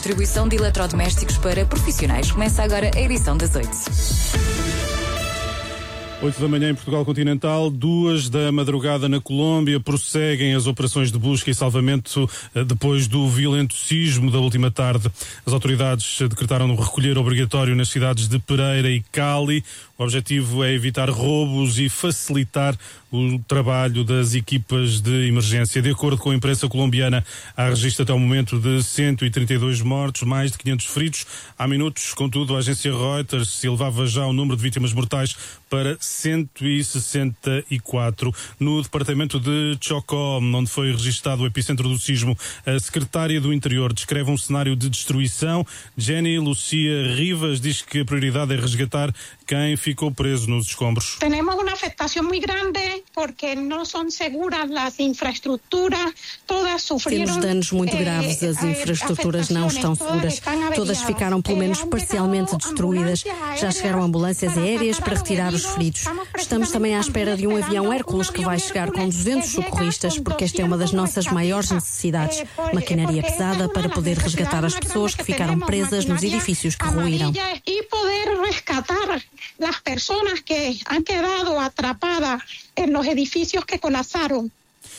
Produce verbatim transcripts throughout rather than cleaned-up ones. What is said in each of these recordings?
distribuição de eletrodomésticos para profissionais. Começa agora a edição das oito. oito da manhã em Portugal Continental, duas da madrugada na Colômbia, prosseguem as operações de busca e salvamento depois do violento sismo da última tarde. As autoridades decretaram um recolher obrigatório nas cidades de Pereira e Cali. O objetivo é evitar roubos e facilitar o trabalho das equipas de emergência. De acordo com a imprensa colombiana, há registro até o momento de cento e trinta e dois mortos, mais de quinhentos feridos. Há minutos, contudo, a agência Reuters se elevava já o número de vítimas mortais para cento e sessenta e quatro. No departamento de Chocó, onde foi registado o epicentro do sismo, a secretária do Interior descreve um cenário de destruição. Jenny Lucia Rivas diz que a prioridade é resgatar quem ficou preso nos escombros. Temos uma afetação muito grande porque não são seguras as infraestruturas, todas sofreram. Temos danos muito graves, as infraestruturas não estão seguras. Todas ficaram pelo menos parcialmente destruídas. Já chegaram ambulâncias aéreas para retirar os feridos. Estamos também à espera de um avião Hércules que vai chegar com duzentos socorristas, porque esta é uma das nossas maiores necessidades. Maquinaria pesada para poder resgatar as pessoas que ficaram presas nos edifícios que ruíram. E poder resgatar as pessoas que han quedado atrapadas en los edificios que colapsaron.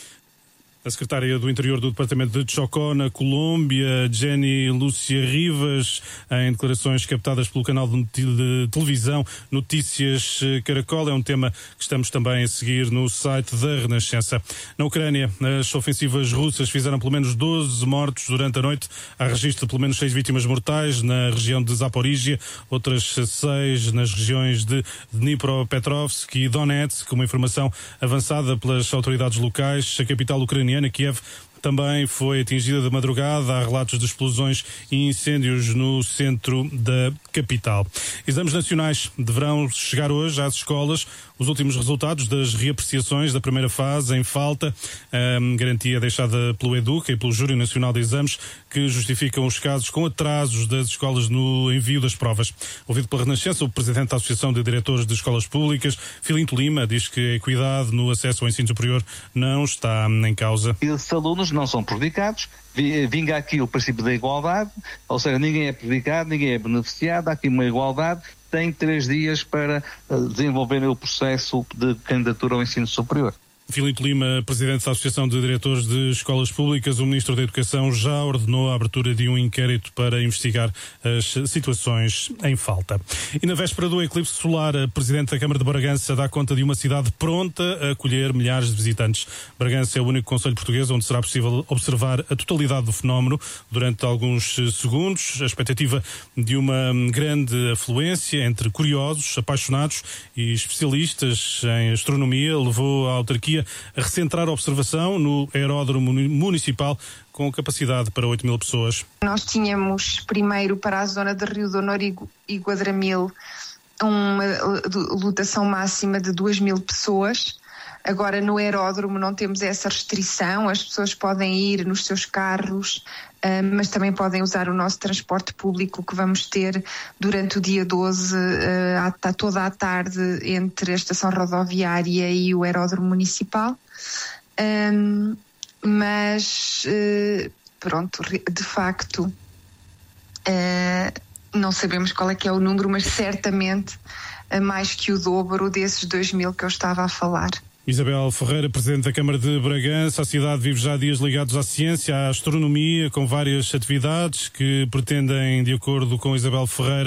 A secretária do Interior do Departamento de Chocó, na Colômbia, Jenny Lucia Rivas, em declarações captadas pelo canal de televisão Notícias Caracol. É um tema que estamos também a seguir no site da Renascença. Na Ucrânia, as ofensivas russas fizeram pelo menos doze mortos durante a noite. Há registro de pelo menos seis vítimas mortais na região de Zaporígia, outras seis nas regiões de Dnipropetrovsk e Donetsk, uma informação avançada pelas autoridades locais. A capital ucraniana, Kiev, também foi atingida de madrugada. Há relatos de explosões e incêndios no centro da capital. Exames nacionais deverão chegar hoje às escolas. Os últimos resultados das reapreciações da primeira fase em falta, a garantia deixada pelo Educa e pelo Júri Nacional de Exames, que justificam os casos com atrasos das escolas no envio das provas. Ouvido pela Renascença, o presidente da Associação de Diretores de Escolas Públicas, Filinto Lima, diz que a equidade no acesso ao ensino superior não está em causa. Esses alunos não são prejudicados, vinga aqui o princípio da igualdade, ou seja, ninguém é prejudicado, ninguém é beneficiado, há aqui uma igualdade. Tem três dias para desenvolverem o processo de candidatura ao ensino superior. Filinto Lima, presidente da Associação de Diretores de Escolas Públicas, o Ministro da Educação já ordenou a abertura de um inquérito para investigar as situações em falta. E na véspera do eclipse solar, a Presidente da Câmara de Bragança dá conta de uma cidade pronta a acolher milhares de visitantes. Bragança é o único concelho português onde será possível observar a totalidade do fenómeno durante alguns segundos. A expectativa de uma grande afluência entre curiosos, apaixonados e especialistas em astronomia levou a autarquia a recentrar a observação no aeródromo municipal com capacidade para oito mil pessoas. Nós tínhamos primeiro para a zona de Rio de Honor e Guadramil uma lotação máxima de duas mil pessoas. Agora no aeródromo não temos essa restrição, as pessoas podem ir nos seus carros, mas também podem usar o nosso transporte público que vamos ter durante o dia doze, toda a tarde, entre a estação rodoviária e o aeródromo municipal. Mas, pronto, de facto, não sabemos qual é que é o número, mas certamente mais que o dobro desses dois mil que eu estava a falar. Isabel Ferreira, Presidente da Câmara de Bragança. A cidade vive já dias ligados à ciência, à astronomia, com várias atividades que pretendem, de acordo com Isabel Ferreira,